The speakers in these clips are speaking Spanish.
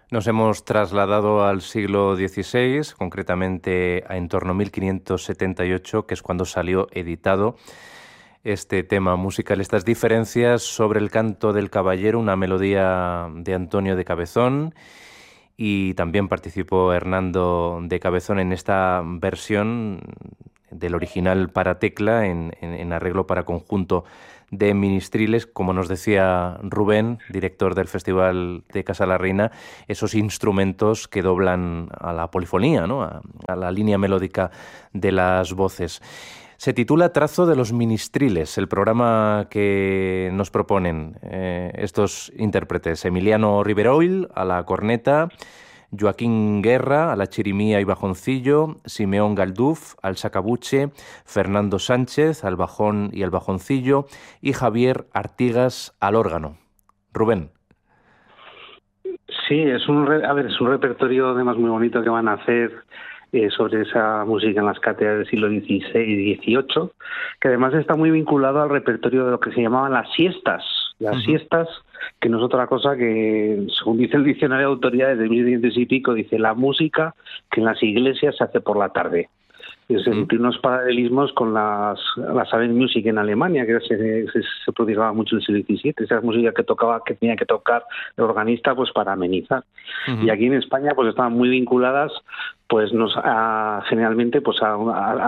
Nos hemos trasladado al siglo XVI, concretamente a en torno a 1578, que es cuando salió editado este tema musical, estas diferencias sobre el canto del caballero, una melodía de Antonio de Cabezón, y también participó Hernando de Cabezón en esta versión del original para tecla en arreglo para conjunto de ministriles, como nos decía Rubén, director del Festival de Casa la Reina, esos instrumentos que doblan a la polifonía, ¿no? A la línea melódica de las voces. Se titula Trazo de los Ministriles, el programa que nos proponen estos intérpretes. Emiliano Riveroil a la corneta, Joaquín Guerra a la chirimía y bajoncillo, Simeón Galduf al sacabuche, Fernando Sánchez al bajón y al bajoncillo y Javier Artigas al órgano. Rubén. Sí, es un repertorio además muy bonito que van a hacer sobre esa música en las cátedras del siglo XVI y XVIII, que además está muy vinculado al repertorio de lo que se llamaban las siestas. Las siestas, que no es otra cosa que, según dice el diccionario de autoridades de 1500 y pico, dice la música que en las iglesias se hace por la tarde. Es decir, unos paralelismos con las Abendmusik en Alemania, que se prodigaba mucho en el siglo XVII, esa música que tenía que tocar el organista pues para amenizar. Y aquí en España pues estaban muy vinculadas pues generalmente pues a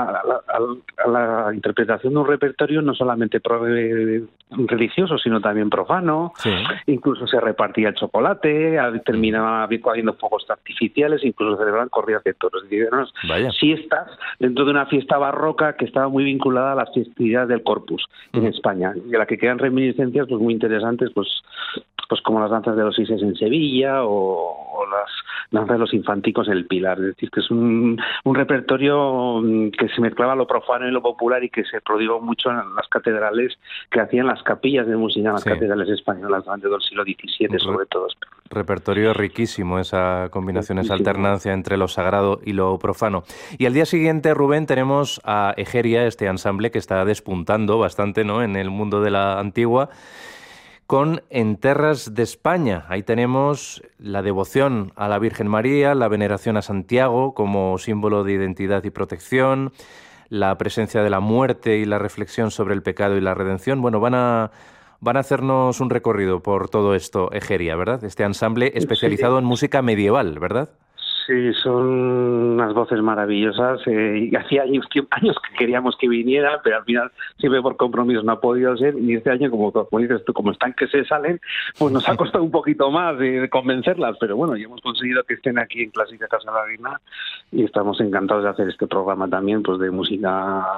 la interpretación de un repertorio no solamente religioso, sino también profano. Sí. Incluso se repartía el chocolate, terminaba habiendo fuegos artificiales, incluso celebraban corridas de toros. Es decir, siestas dentro de una fiesta barroca que estaba muy vinculada a las festividades del Corpus en España, y a la que quedan reminiscencias pues muy interesantes, pues como las danzas de los Ises en Sevilla o las danzas de los infanticos en el Pilar. Es decir, que es un repertorio que se mezclaba lo profano y lo popular y que se prodigó mucho en las catedrales que hacían las capillas de música en las catedrales españolas durante el siglo XVII, sobre todo. Repertorio riquísimo, esa combinación, esa alternancia entre lo sagrado y lo profano. Y al día siguiente, Rubén, tenemos a Egeria, este ensamble que está despuntando bastante, ¿no?, en el mundo de la antigua, con En Terras de España. Ahí tenemos la devoción a la Virgen María, la veneración a Santiago como símbolo de identidad y protección, la presencia de la muerte y la reflexión sobre el pecado y la redención. Bueno, van a hacernos un recorrido por todo esto, Egeria, ¿verdad? Este ensamble especializado en música medieval, ¿verdad? Sí, son unas voces maravillosas. Y hacía años que queríamos que viniera, pero al final siempre por compromiso no ha podido ser. Y este año, como dices tú, como están que se salen, pues nos ha costado un poquito más de convencerlas. Pero bueno, ya hemos conseguido que estén aquí en Clásica Casa la Reina y estamos encantados de hacer este programa también, pues de música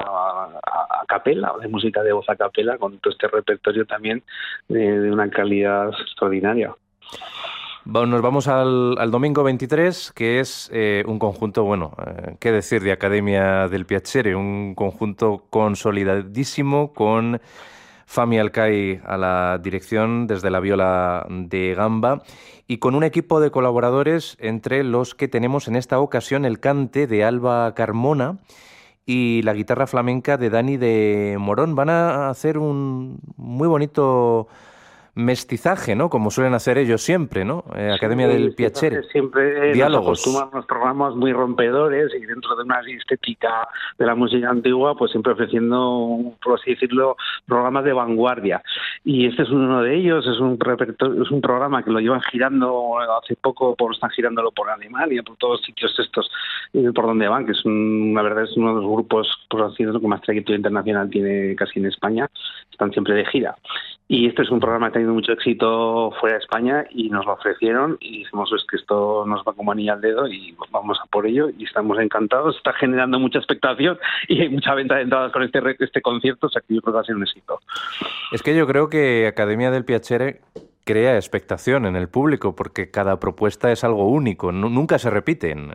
a capela, de música de voz a capela, con todo este repertorio también de una calidad extraordinaria. Nos vamos al domingo 23, que es un conjunto, qué decir, de Academia del Piacere, un conjunto consolidadísimo con Fami Alcai a la dirección desde la viola de gamba y con un equipo de colaboradores entre los que tenemos en esta ocasión el cante de Alba Carmona y la guitarra flamenca de Dani de Morón. Van a hacer un muy bonito mestizaje, ¿no? Como suelen hacer ellos siempre, ¿no? Academia del Piacere. Siempre diálogos. Nos acostumbran unos programas muy rompedores y dentro de una estética de la música antigua, pues siempre ofreciendo, por así decirlo, programas de vanguardia. Y este es uno de ellos, es un programa que lo llevan girando hace poco, están girándolo por Alemania, por todos los sitios estos por donde van, que la verdad es uno de los grupos, por así decirlo, que más trayectoria internacional tiene casi en España, están siempre de gira. Y este es un programa que ha tenido mucho éxito fuera de España y nos lo ofrecieron y dijimos, es que esto nos va como anillo al dedo y vamos a por ello y estamos encantados. Está generando mucha expectación y hay mucha venta de entradas con este concierto, o sea que yo creo que va a ser un éxito. Es que yo creo que Academia del Piacere crea expectación en el público porque cada propuesta es algo único, nunca se repiten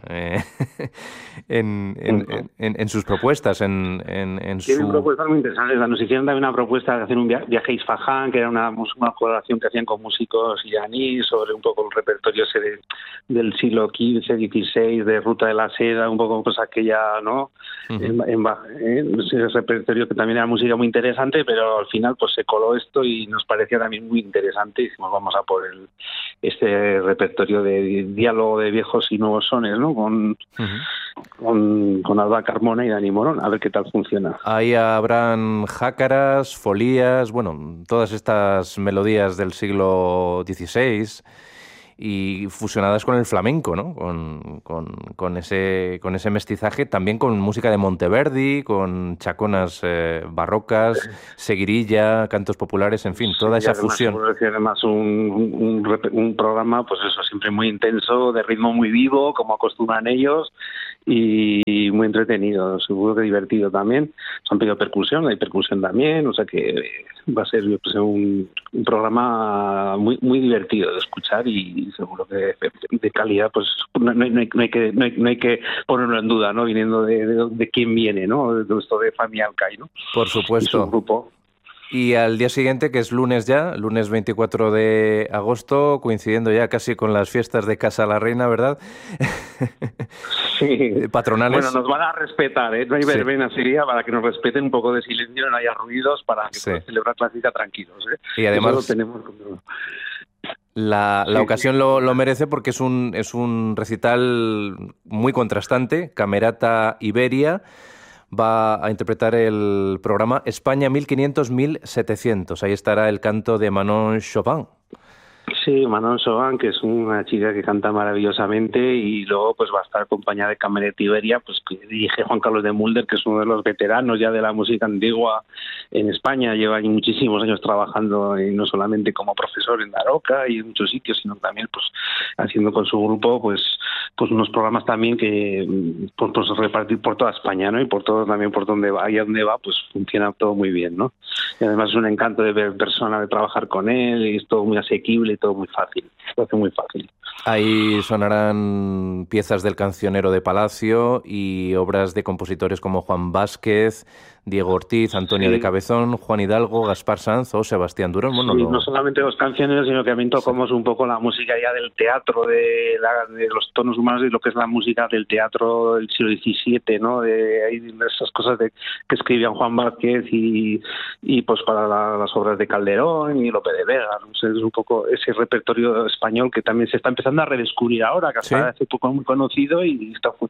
en sus propuestas. Tienen propuestas muy interesantes. Nos hicieron también una propuesta de hacer un viaje a Isfahán, que era una colaboración que hacían con músicos iraníes sobre un poco el repertorio ese del siglo XV, XVI, de Ruta de la Seda, un poco pues aquella, ¿no? Ese repertorio que también era música muy interesante, pero al final pues se coló esto y nos parecía también muy interesante y dijimos vamos a por este repertorio de diálogo de viejos y nuevos sones, ¿no? Con Alba Carmona y Dani Morón, a ver qué tal funciona. Ahí habrán jácaras, folías, bueno, todas estas melodías del siglo XVI y fusionadas con el flamenco, ¿no? Con ese mestizaje, también con música de Monteverdi, con chaconas barrocas, seguirilla, cantos populares, en fin, toda esa fusión. Además un programa, pues eso, siempre muy intenso, de ritmo muy vivo, como acostumbran ellos, y muy entretenido, seguro que divertido también. Se han pedido percusión, hay percusión también, o sea que va a ser pues, un programa muy muy divertido de escuchar y seguro que de calidad, pues no hay que ponerlo en duda, ¿no? Viniendo de quién viene, ¿no? De esto de Fanny Alcay, ¿no? Por supuesto. Y su grupo. Y al día siguiente, que es lunes 24 de agosto, coincidiendo ya casi con las fiestas de Casa la Reina, ¿verdad? Sí. Patronales. Bueno, nos van a respetar, ¿eh? No hay verbena, sería para que nos respeten un poco de silencio, no haya ruidos, para que puedan celebrar la cita tranquilos, ¿eh? Y además eso lo tenemos como... La ocasión lo merece porque es un recital muy contrastante. Camerata Iberia va a interpretar el programa España 1500-1700. Ahí estará el canto de Manon Chopin. Sí, Manon Chopin, que es una chica que canta maravillosamente, y luego pues va a estar acompañada de Camerata Iberia, pues que dirige Juan Carlos de Mulder, que es uno de los veteranos ya de la música antigua en España. Lleva muchísimos años trabajando no solamente como profesor en Daroca y en muchos sitios, sino también pues haciendo con su grupo pues unos programas también que pues repartir por toda España, ¿no? Y por todo también por donde va, y a donde va pues funciona todo muy bien, ¿no? Y además es un encanto de ver persona, de trabajar con él, y es todo muy asequible y todo muy fácil, lo hace muy fácil. Ahí sonarán piezas del Cancionero de Palacio y obras de compositores como Juan Vázquez, Diego Ortiz, Antonio de Cabezón, Juan Hidalgo, Gaspar Sanz o Sebastián Durón. Bueno, no solamente los cancioneros, sino que también tocamos un poco la música ya del teatro, de los tonos humanos y lo que es la música del teatro del siglo XVII, ¿no? De esas cosas que escribían Juan Vázquez y pues para las obras de Calderón y Lope de Vega, ¿no? O sea, es un poco ese repertorio español que también se está empezando a redescubrir ahora, que hasta hace poco muy conocido y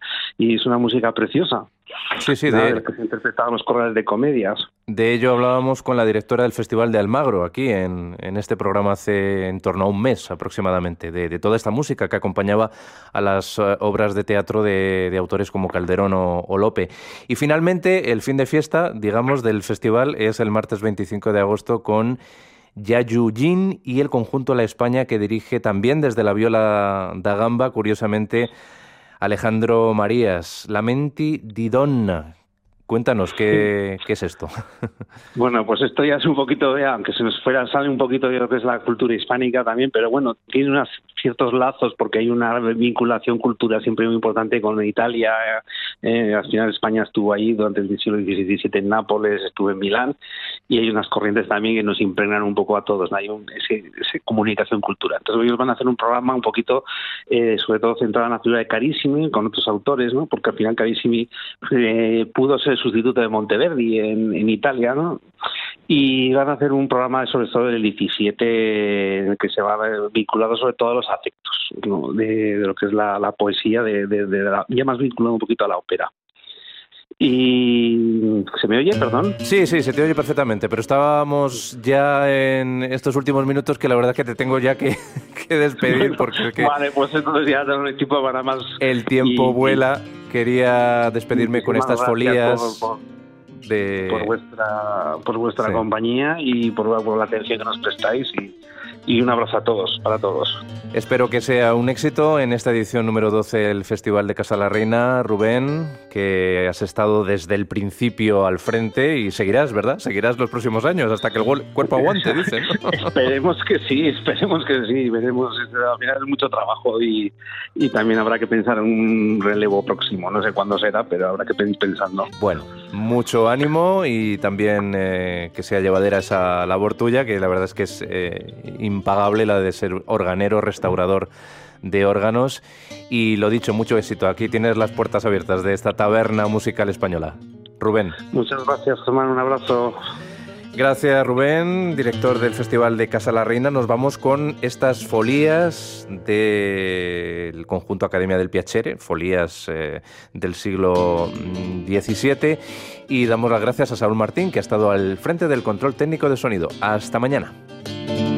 es una música preciosa. Sí, de que se interpretaban los corrales de comedias. De ello hablábamos con la directora del Festival de Almagro, aquí en este programa hace en torno a un mes aproximadamente, de toda esta música que acompañaba a las obras de teatro de autores como Calderón o Lope. Y finalmente, el fin de fiesta, digamos, del festival es el martes 25 de agosto con Yayu Jin y el conjunto La España, que dirige también desde la viola da gamba, curiosamente, Alejandro Marías. Lamenti di donna. Cuéntanos, ¿qué es esto? Bueno, pues esto ya es un poquito, aunque se nos sale un poquito de lo que es la cultura hispánica también, pero bueno, tiene unos ciertos lazos porque hay una vinculación cultural siempre muy importante con Italia. Al final España estuvo ahí durante el siglo XVI y XVII en Nápoles, estuvo en Milán, y hay unas corrientes también que nos impregnan un poco a todos, ¿no? Hay esa comunicación cultural. Entonces ellos van a hacer un programa un poquito, sobre todo centrado en la figura de Carissimi, con otros autores, ¿no? Porque al final Carissimi pudo ser sustituto de Monteverdi en Italia, ¿no? Y van a hacer un programa sobre todo del 17 en el que se va vinculado sobre todo a los afectos, ¿no? de lo que es la poesía, ya más vinculado un poquito a la ópera. Y ¿se me oye? Perdón. Sí, se te oye perfectamente, pero estábamos ya en estos últimos minutos que la verdad es que te tengo ya que despedir porque vale, pues entonces ya tengo el tiempo para más. El tiempo vuela. Quería despedirme con estas folías por vuestra compañía y por la atención que nos prestáis y un abrazo a todos, para todos. Espero que sea un éxito en esta edición número 12 del Festival de Casa la Reina. Rubén, que has estado desde el principio al frente y seguirás, ¿verdad? Seguirás los próximos años hasta que el cuerpo aguante, dicen, ¿no? Esperemos que sí, veremos. Al final es mucho trabajo y también habrá que pensar en un relevo próximo. No sé cuándo será, pero habrá que ir pensando. Bueno, mucho ánimo y también que sea llevadera esa labor tuya, que la verdad es que es impagable, la de ser organero, restaurador de órganos. Y lo dicho, mucho éxito. Aquí tienes las puertas abiertas de esta taberna musical española. Rubén. Muchas gracias, Germán. Un abrazo. Gracias, Rubén, director del Festival de Casa la Reina. Nos vamos con estas folías del conjunto Academia del Piacere, folías del siglo XVII, y damos las gracias a Saúl Martín, que ha estado al frente del control técnico de sonido. Hasta mañana.